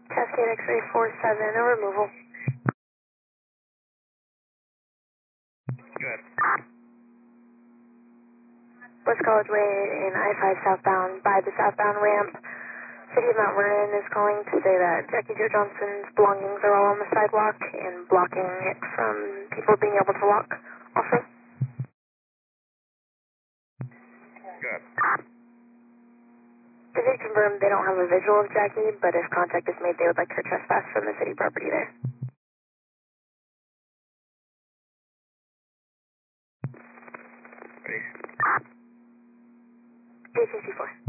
Cascade X-ray 47, no removal. Good. West College Way in I-5 southbound by the southbound ramp. City of Mount Vernon is calling to say that Jackie Jo Johnson's belongings are all on the sidewalk and blocking it from people being able to walk also. Good. They did confirm they don't have a visual of Jackie, but if contact is made, they would like her trespass from the city property there. Ready? A64.